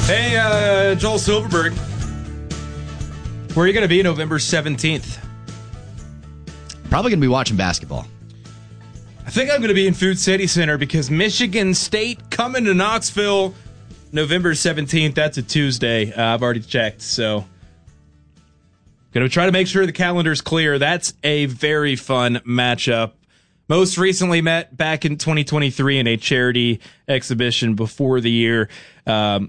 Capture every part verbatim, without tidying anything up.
Hey, uh, Joel Silverberg. Where are you going to be November seventeenth? Probably going to be watching basketball. I think I'm going to be in Food City Center because Michigan State coming to Knoxville November seventeenth. That's a Tuesday. Uh, I've already checked, so going to try to make sure the calendar's clear. That's a very fun matchup. Most recently met back in twenty twenty-three in a charity exhibition before the year. Um,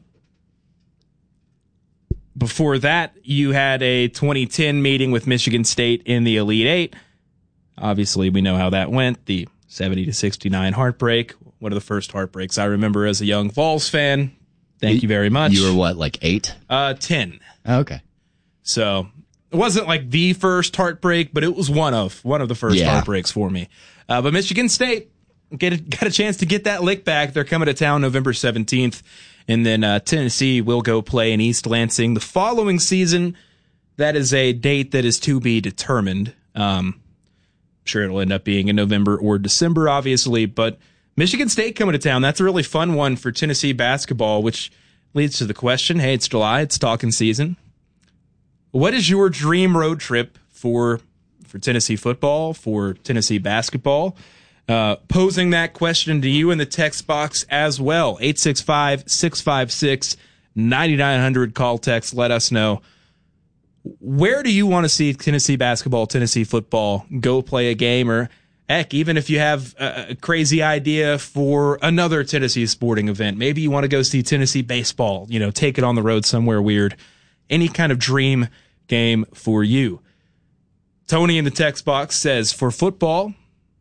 before that, you had a twenty ten meeting with Michigan State in the Elite Eight. Obviously, we know how that went. The seventy to sixty-nine heartbreak. One of the first heartbreaks I remember as a young Vols fan. Thank you, you very much. You were what, like eight? Uh, ten. Oh, okay. So it wasn't like the first heartbreak, but it was one of one of the first yeah. heartbreaks for me. Uh, but Michigan State get a, got a chance to get that lick back. They're coming to town November seventeenth, and then uh, Tennessee will go play in East Lansing the following season. That is a date that is to be determined. Um, I'm sure it'll end up being in November or December, obviously, but Michigan State coming to town. That's a really fun one for Tennessee basketball, which leads to the question, hey, it's July, it's talking season. What is your dream road trip for for Tennessee football, for Tennessee basketball? Uh, posing that question to you in the text box as well. eight six five, six five six, nine nine zero zero. Call, text, let us know. Where do you want to see Tennessee basketball, Tennessee football go play a game? Or heck, even if you have a crazy idea for another Tennessee sporting event, maybe you want to go see Tennessee baseball, you know, take it on the road somewhere weird. Any kind of dream game for you. Tony in the text box says, for football,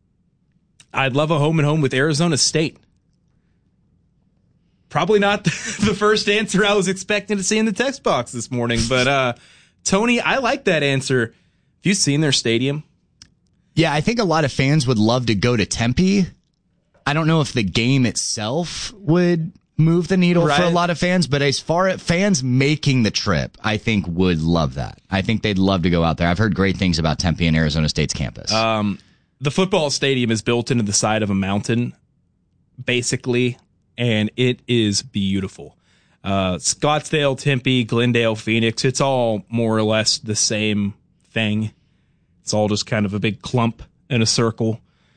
I'd love a home and home with Arizona State. Probably not the first answer I was expecting to see in the text box this morning, but uh, Tony, I like that answer. Have you seen their stadium? Yeah, I think a lot of fans would love to go to Tempe. I don't know if the game itself would move the needle right. for a lot of fans, but as far as fans making the trip, I think would love that. I think they'd love to go out there. I've heard great things about Tempe and Arizona State's campus. Um, the football stadium is built into the side of a mountain, basically, and it is beautiful. Uh, Scottsdale, Tempe, Glendale, Phoenix, it's all more or less the same thing. It's all just kind of a big clump in a circle.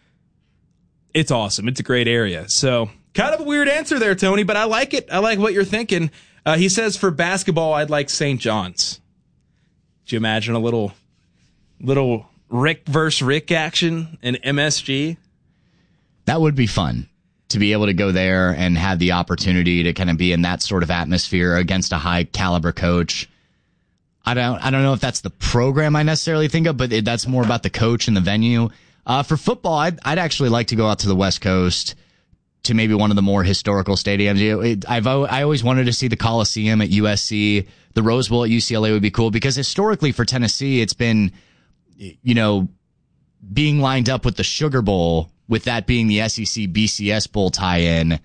It's awesome. It's a great area. So kind of a weird answer there, Tony, but I like it. I like what you're thinking. Uh, he says for basketball, I'd like Saint John's. Could you imagine a little, little Rick versus Rick action in M S G? That would be fun to be able to go there and have the opportunity to kind of be in that sort of atmosphere against a high caliber coach. I don't, I don't know if that's the program I necessarily think of, but it, that's more about the coach and the venue. Uh, for football, I'd, I'd actually like to go out to the West Coast to maybe one of the more historical stadiums. You know, it, I've I always wanted to see the Coliseum at U S C. The Rose Bowl at U C L A would be cool because historically for Tennessee, it's been, you know, being lined up with the Sugar Bowl, with that being the S E C B C S Bowl tie-in.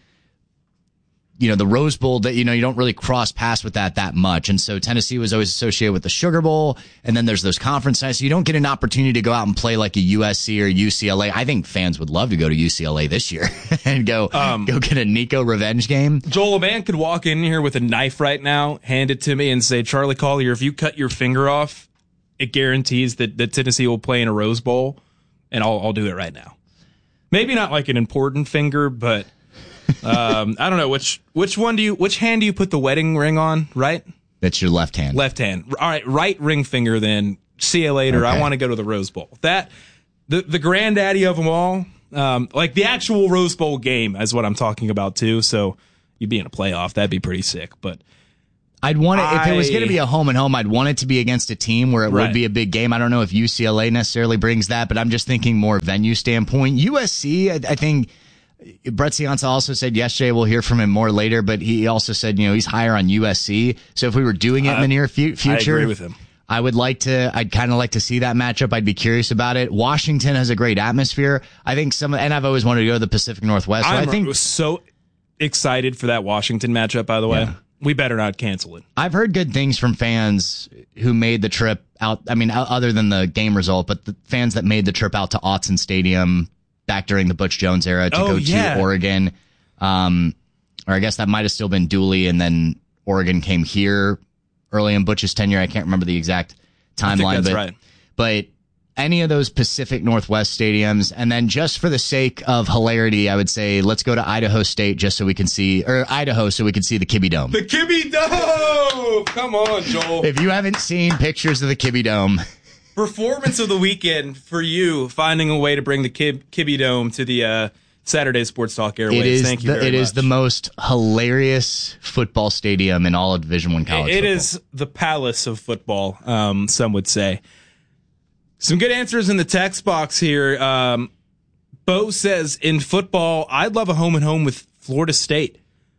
You know, the Rose Bowl, that, you know, you don't really cross paths with that that much. And so Tennessee was always associated with the Sugar Bowl. And then there's those conference nights. So you don't get an opportunity to go out and play like a U S C or U C L A. I think fans would love to go to U C L A this year and go, um, go get a Nico revenge game. Joel, a man could walk in here with a knife right now, hand it to me and say, Charlie Collier, if you cut your finger off, it guarantees that, that Tennessee will play in a Rose Bowl. And I'll, I'll do it right now. Maybe not like an important finger, but um, I don't know which which one do you which hand do you put the wedding ring on? Right, that's your left hand. Left hand. All right, right ring finger. Then see you later. Okay. I want to go to the Rose Bowl. That the the granddaddy of them all. Um, like the actual Rose Bowl game is what I'm talking about too. So you'd be in a playoff. That'd be pretty sick. But I'd want it I, if it was going to be a home and home. I'd want it to be against a team where it right. would be a big game. I don't know if U C L A necessarily brings that, but I'm just thinking more venue standpoint. U S C, I, I think. Brett Cianza also said yesterday, we'll hear from him more later, but he also said, you know, he's higher on U S C. So if we were doing it in the near fu- future, I agree with him. I would like to, I'd kind of like to see that matchup. I'd be curious about it. Washington has a great atmosphere. I think some, and I've always wanted to go to the Pacific Northwest. So I'm I think so excited for that Washington matchup, by the way. Yeah. We better not cancel it. I've heard good things from fans who made the trip out. I mean, other than the game result, but the fans that made the trip out to Autzen Stadium back during the Butch Jones era to oh, go yeah. to Oregon. Um, or I guess that might have still been Dooley and then Oregon came here early in Butch's tenure. I can't remember the exact timeline, I think that's but, right. but any of those Pacific Northwest stadiums. And then just for the sake of hilarity, I would say let's go to Idaho State just so we can see, or Idaho so we can see the Kibbe Dome. The Kibbe Dome! Come on, Joel. If you haven't seen pictures of the Kibbe Dome. Performance of the weekend for you, finding a way to bring the Kib- Kibbe Dome to the uh, Saturday Sports Talk airwaves. It is Thank you the, very it much. is the most hilarious football stadium in all of Division One college It, it football. is the palace of football, um, some would say. Some good answers in the text box here. Um, Bo says, in football, I'd love a home and home with Florida State.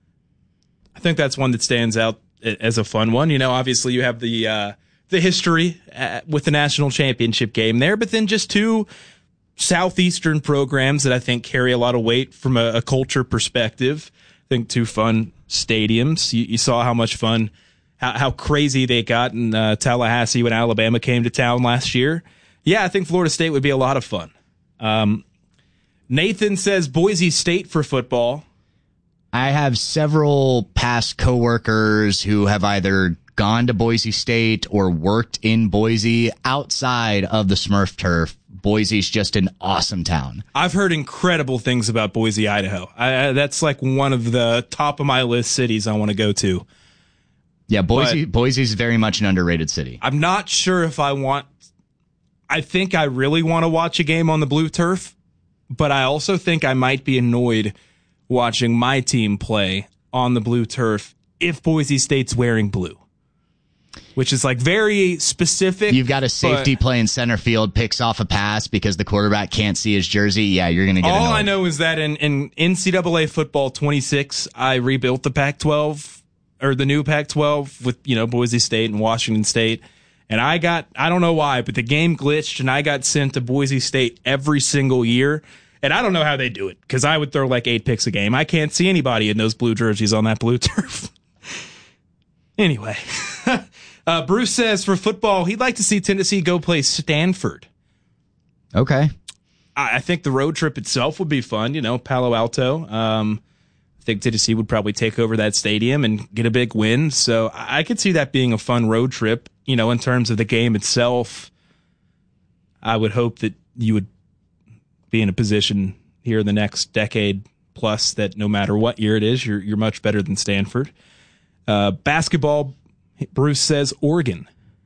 I think that's one that stands out as a fun one. You know, obviously you have the uh, the history uh, with the national championship game there, but then just two Southeastern programs that I think carry a lot of weight from a, a culture perspective. I think two fun stadiums. You, you saw how much fun, how, how crazy they got in uh, Tallahassee when Alabama came to town last year. Yeah, I think Florida State would be a lot of fun. Um, Nathan says Boise State for football. I have several past coworkers who have either gone to Boise State or worked in Boise outside of the Smurf turf. Boise's just an awesome town. I've heard incredible things about Boise, Idaho. I, I, that's like one of the top of my list cities I want to go to. Yeah, Boise. But Boise's very much an underrated city. I'm not sure if I want. I think I really want to watch a game on the blue turf, but I also think I might be annoyed watching my team play on the blue turf if Boise State's wearing blue, which is like very specific. You've got a safety but playing center field, picks off a pass because the quarterback can't see his jersey. Yeah, you're going to get all annoyed. I know is that in, in N C double A football twenty-six, I rebuilt the Pac twelve or the new Pac twelve with, you know, Boise State and Washington State. And I got, I don't know why, but the game glitched and I got sent to Boise State every single year. And I don't know how they do it because I would throw like eight picks a game. I can't see anybody in those blue jerseys on that blue turf. Anyway, uh, Bruce says for football, he'd like to see Tennessee go play Stanford. Okay. I, I think the road trip itself would be fun. You know, Palo Alto. Um, I think Tennessee would probably take over that stadium and get a big win. So I, I could see that being a fun road trip. You know, in terms of the game itself, I would hope that you would be in a position here in the next decade plus that no matter what year it is, you're you're much better than Stanford. Uh, basketball, Bruce says Oregon.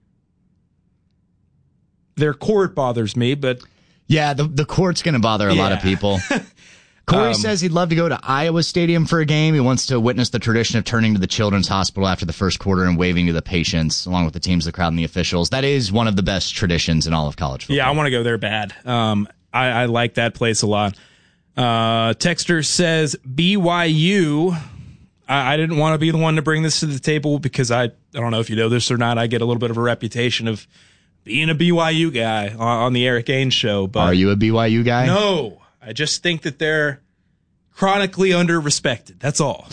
Their court bothers me, but Yeah, the the court's going to bother a lot of Yeah. people. Corey Um, says he'd love to go to Iowa Stadium for a game. He wants to witness the tradition of turning to the Children's Hospital after the first quarter and waving to the patients, along with the teams, the crowd, and the officials. That is one of the best traditions in all of college football. yeah, I want to go there bad. Um, I, I like that place a lot. Uh, Texter says B Y U. I, I didn't want to be the one to bring this to the table because I, I don't know if you know this or not. I get a little bit of a reputation of being a B Y U guy on, on the Eric Ainge show. But Are you a B Y U guy? No, I just think that they're chronically under-respected. That's all.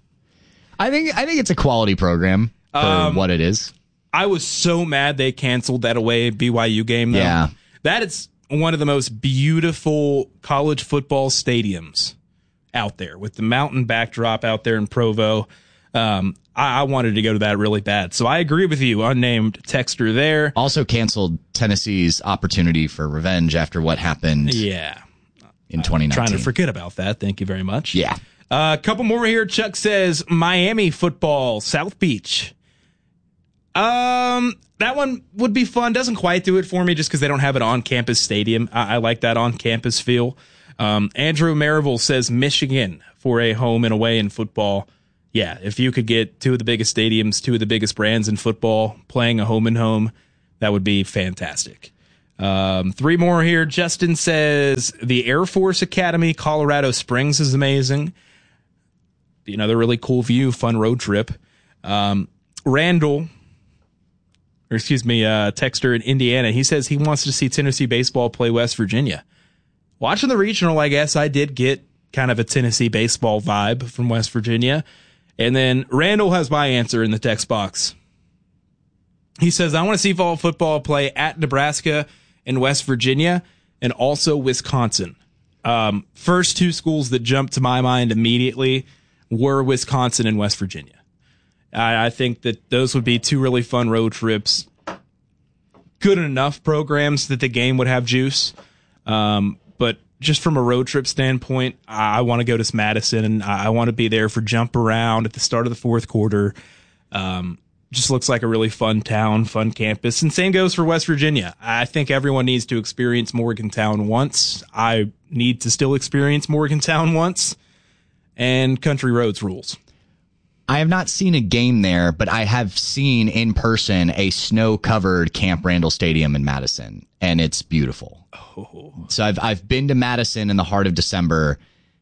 I think I think it's a quality program for Um, what it is. I was so mad they canceled that away B Y U game, though. Yeah. That is one of the most beautiful college football stadiums out there with the mountain backdrop out there in Provo. Um, I, I wanted to go to that really bad. So I agree with you, unnamed texter there. Also canceled Tennessee's opportunity for revenge after what happened Yeah. in twenty nineteen. Trying to forget about that. Thank you very much. Yeah. A uh, couple more here. Chuck says Miami football, South Beach. Um, that one would be fun. Doesn't quite do it for me just because they don't have an on-campus stadium. I, I like that on-campus feel. Um, Andrew Mariville says Michigan for a home and away in football. Yeah, if you could get two of the biggest stadiums, two of the biggest brands in football playing a home and home, that would be fantastic. Um, three more here. Justin says the Air Force Academy, Colorado Springs is amazing. Be another really cool view, fun road trip. Um, Randall, or excuse me, uh, texter in Indiana, he says he wants to see Tennessee baseball play West Virginia. Watching the regional, I guess I did get kind of a Tennessee baseball vibe from West Virginia. And then Randall has my answer in the text box. He says, I want to see fall football play at Nebraska and West Virginia and also Wisconsin. Um, first two schools that jumped to my mind immediately were Wisconsin and West Virginia. I, I think that those would be two really fun road trips. Good enough programs that the game would have juice. Um, but just from a road trip standpoint, I, I want to go to Madison, and I, I want to be there for jump around at the start of the fourth quarter. Um, just looks like a really fun town, fun campus. And same goes for West Virginia. I think everyone needs to experience Morgantown once. I need to still experience Morgantown once. And Country Roads rules. I have not seen a game there, but I have seen in person a snow-covered Camp Randall Stadium in Madison, and it's beautiful. Oh. So I've I've been to Madison in the heart of December,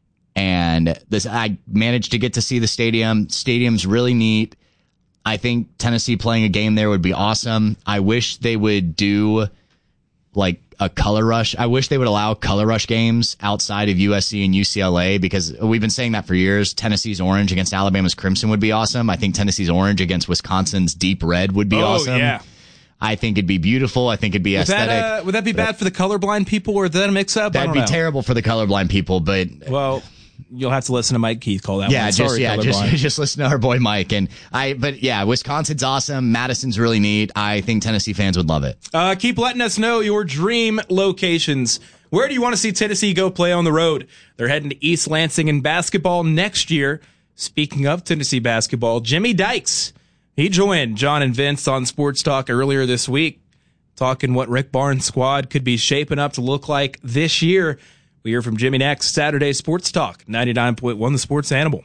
and this I managed to get to see the stadium. Stadium's really neat. I think Tennessee playing a game there would be awesome. I wish they would do like a color rush. I wish they would allow color rush games outside of U S C and U C L A, because we've been saying that for years. Tennessee's orange against Alabama's crimson would be awesome. I think Tennessee's orange against Wisconsin's deep red would be oh, awesome. Yeah. I think it'd be beautiful. I think it'd be would aesthetic. That, uh, would that be bad for the colorblind people, or is that a mix up? That'd be know. terrible for the colorblind people, but well, you'll have to listen to Mike Keith call that yeah, one. just, Sorry, yeah, just, colorblind. just listen to our boy Mike. And I, but yeah, Wisconsin's awesome. Madison's really neat. I think Tennessee fans would love it. Uh, keep letting us know your dream locations. Where do you want to see Tennessee go play on the road? They're heading to East Lansing in basketball next year. Speaking of Tennessee basketball, Jimmy Dykes, he joined John and Vince on Sports Talk earlier this week, talking what Rick Barnes' squad could be shaping up to look like this year. We hear from Jimmy next. Saturday Sports Talk, ninety-nine point one The Sports Animal.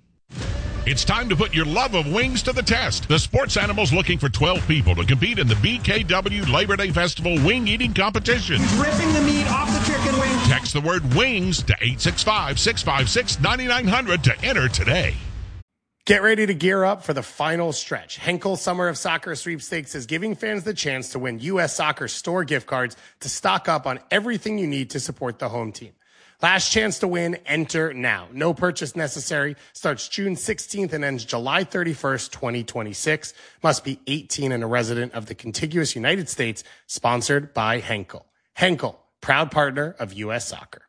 It's time to put your love of wings to the test. The Sports Animal's looking for twelve people to compete in the B K W Labor Day Festival wing eating competition. Ripping the meat off the chicken wing. Text the word wings to eight six five, six five six, nine nine zero zero to enter today. Get ready to gear up for the final stretch. Henkel Summer of Soccer Sweepstakes is giving fans the chance to win U S Soccer store gift cards to stock up on everything you need to support the home team. Last chance to win, enter now. No purchase necessary. Starts June sixteenth and ends July thirty-first, twenty twenty-six. Must be eighteen and a resident of the contiguous United States. Sponsored by Henkel. Henkel, proud partner of U S Soccer.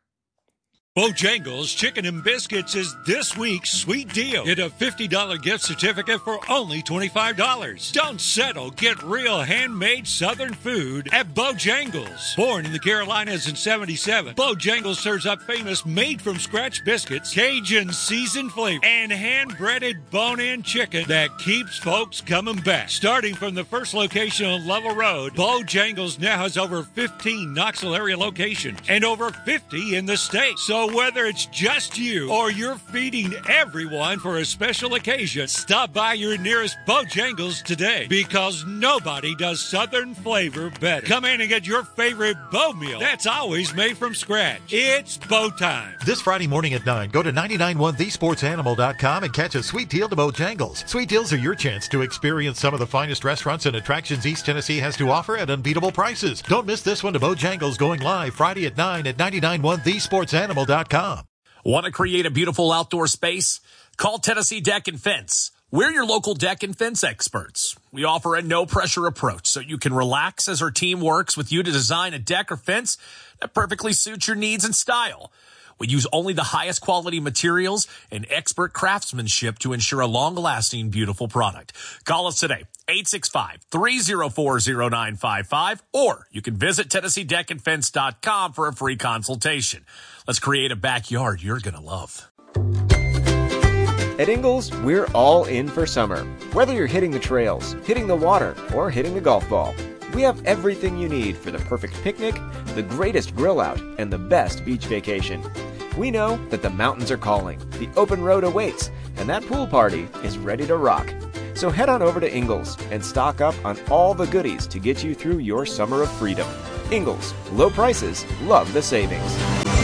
Bojangles Chicken and Biscuits is this week's sweet deal. Get a fifty dollars gift certificate for only twenty-five dollars. Don't settle. Get real handmade Southern food at Bojangles. Born in the Carolinas in seventy-seven, Bojangles serves up famous made-from-scratch biscuits, Cajun seasoned flavor, and hand-breaded bone-in chicken that keeps folks coming back. Starting from the first location on Level Road, Bojangles now has over fifteen Knoxville area locations and over fifty in the state. So whether it's just you or you're feeding everyone for a special occasion, stop by your nearest Bojangles today, because nobody does Southern flavor better. Come in and get your favorite Bo meal that's always made from scratch. It's Bo time. This Friday morning at nine, go to nine nine one the sports animal dot com and catch a sweet deal to Bojangles. Sweet deals are your chance to experience some of the finest restaurants and attractions East Tennessee has to offer at unbeatable prices. Don't miss this one to Bojangles, going live Friday at nine at nine nine one the sports animal dot com. Want to create a beautiful outdoor space? Call Tennessee Deck and Fence. We're your local deck and fence experts. We offer a no-pressure approach so you can relax as our team works with you to design a deck or fence that perfectly suits your needs and style. We use only the highest quality materials and expert craftsmanship to ensure a long-lasting, beautiful product. Call us today, eight six five, three oh four, oh nine five five, or you can visit Tennessee Deck and Fence dot com for a free consultation. Let's create a backyard you're going to love. At Ingles, we're all in for summer. Whether you're hitting the trails, hitting the water, or hitting the golf ball, we have everything you need for the perfect picnic, the greatest grill out, and the best beach vacation. We know that the mountains are calling, the open road awaits, and that pool party is ready to rock. So head on over to Ingles and stock up on all the goodies to get you through your summer of freedom. Ingles, low prices, love the savings.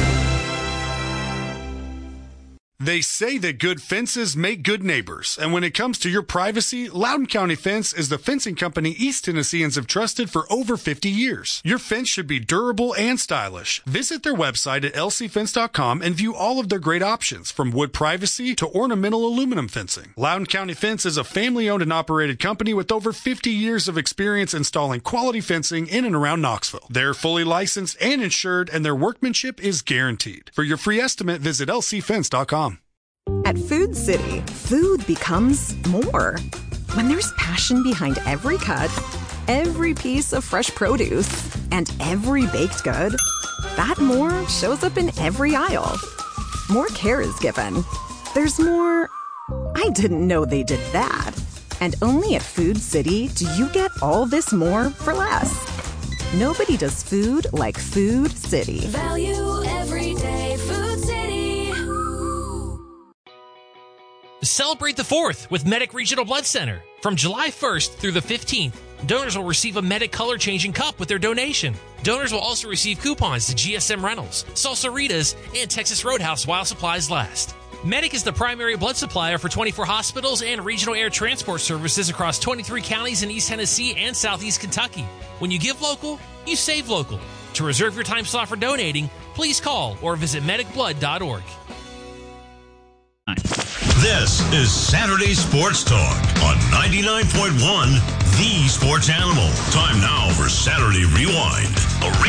They say that good fences make good neighbors, and when it comes to your privacy, Loudoun County Fence is the fencing company East Tennesseans have trusted for over fifty years. Your fence should be durable and stylish. Visit their website at L C fence dot com and view all of their great options, from wood privacy to ornamental aluminum fencing. Loudoun County Fence is a family-owned and operated company with over fifty years of experience installing quality fencing in and around Knoxville. They're fully licensed and insured, and their workmanship is guaranteed. For your free estimate, visit L C fence dot com. At Food City, food becomes more. When there's passion behind every cut, every piece of fresh produce, and every baked good, that more shows up in every aisle. More care is given. There's more... I didn't know they did that. And only at Food City do you get all this more for less. Nobody does food like Food City. Value every day. Food City. Celebrate the fourth with Medic Regional Blood Center. From July first through the fifteenth, donors will receive a Medic color-changing cup with their donation. Donors will also receive coupons to G S M Rentals, Salsaritas, and Texas Roadhouse while supplies last. Medic is the primary blood supplier for twenty-four hospitals and regional air transport services across twenty-three counties in East Tennessee and Southeast Kentucky. When you give local, you save local. To reserve your time slot for donating, please call or visit medic blood dot org. This is Saturday Sports Talk on ninety-nine point one, The Sports Animal. Time now for Saturday Rewind. A